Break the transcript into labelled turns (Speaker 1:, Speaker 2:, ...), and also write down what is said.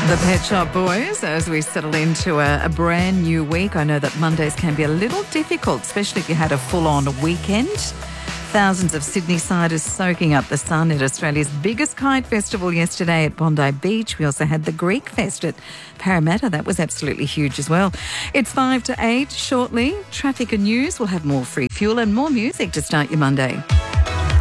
Speaker 1: The Pet Shop Boys, as we settle into a brand new week. I know that Mondays can be a little difficult, especially if you had a full-on weekend. Thousands of Sydney-siders soaking up the sun at Australia's biggest kite festival yesterday at Bondi Beach. We also had the Greek Fest at Parramatta. That was absolutely huge as well. It's 5 to 8 shortly. Traffic and news. We'll have more free fuel and more music to start your Monday.